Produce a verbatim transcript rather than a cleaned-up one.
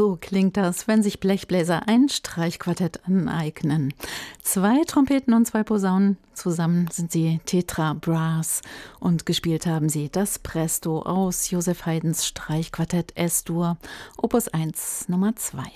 So klingt das, wenn sich Blechbläser ein Streichquartett aneignen. Zwei Trompeten und zwei Posaunen, zusammen sind sie Tetra Brass und gespielt haben sie das Presto aus Joseph Haydns Streichquartett S-Dur, Opus eins Nummer zwei.